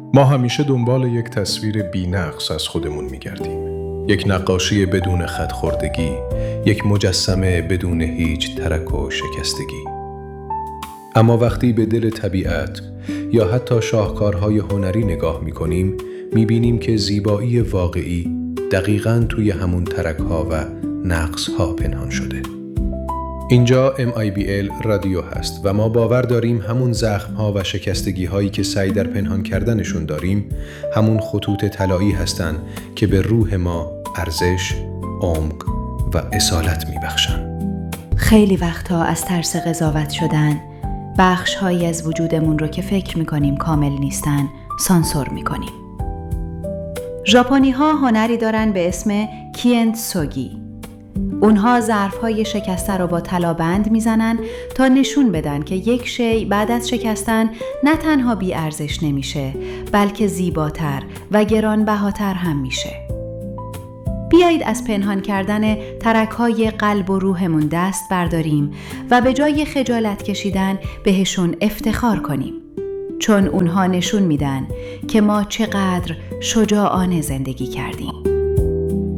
ما همیشه دنبال یک تصویر بی‌نقص از خودمون می‌گردیم. یک نقاشی بدون خط‌خوردگی، یک مجسمه بدون هیچ ترک و شکستگی. اما وقتی به دل طبیعت یا حتی شاهکارهای هنری نگاه می‌کنیم، می‌بینیم که زیبایی واقعی دقیقاً توی همون ترک‌ها و نقص‌ها پنهان شده. اینجا MIBL رادیو هست و ما باور داریم همون زخم‌ها و شکستگی‌هایی که سعی در پنهان کردنشون داریم، همون خطوط طلایی هستن که به روح ما ارزش، عمق و اصالت میبخشن. خیلی وقتها از ترس قضاوت شدن، بخش‌هایی از وجودمون رو که فکر می‌کنیم کامل نیستن، سانسور می‌کنیم. ژاپنی‌ها هنری دارن به اسم کینتسوگی. اونها ظرف‌های شکسته رو با طلا بند میزنن تا نشون بدن که یک شی بعد از شکستن نه تنها بی ارزش نمیشه، بلکه زیباتر و گرانبهاتر هم میشه. بیایید از پنهان کردن ترک‌های قلب و روحمون دست برداریم و به جای خجالت کشیدن بهشون افتخار کنیم، چون اونها نشون میدن که ما چقدر شجاعانه زندگی کردیم.